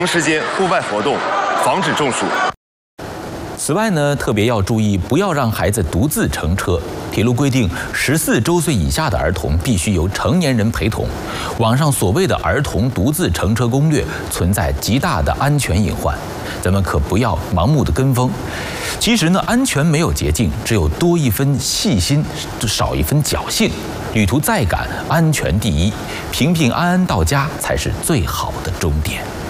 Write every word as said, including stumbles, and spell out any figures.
长时间户外活动，防止中暑。 此外呢，特别要注意，不要让孩子独自乘车。铁路规定，十四周岁以下的儿童必须由成年人陪同。网上所谓的儿童独自乘车攻略，存在极大的安全隐患，咱们可不要盲目的跟风。其实呢，安全没有捷径，只有多一分细心，少一分侥幸。旅途再赶，安全第一，平平安安到家才是最好的终点。